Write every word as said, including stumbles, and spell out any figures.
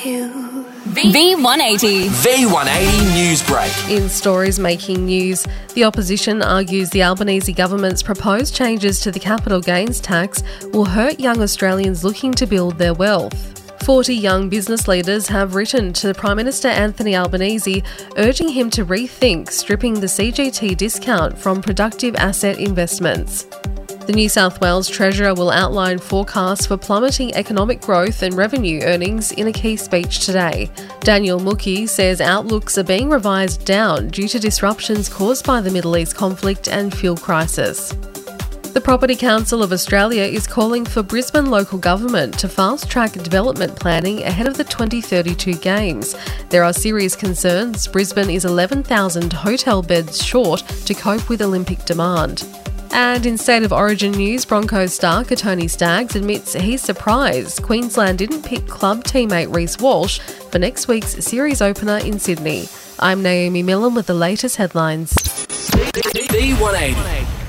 you. V one eighty. V one eighty Newsbreak. In stories making news, the opposition argues the Albanese government's proposed changes to the capital gains tax will hurt young Australians looking to build their wealth. forty young business leaders have written to Prime Minister Anthony Albanese urging him to rethink stripping the C G T discount from productive asset investments. The New South Wales Treasurer will outline forecasts for plummeting economic growth and revenue earnings in a key speech today. Daniel Mookhey says outlooks are being revised down due to disruptions caused by the Middle East conflict and fuel crisis. The Property Council of Australia is calling for Brisbane local government to fast-track development planning ahead of the twenty thirty-two Games. There are serious concerns Brisbane is eleven thousand hotel beds short to cope with Olympic demand. And in State of Origin news, Broncos star Tony Staggs admits he's surprised Queensland didn't pick club teammate Reece Walsh for next week's series opener in Sydney. I'm Naomi Millen with the latest headlines. V one eighty.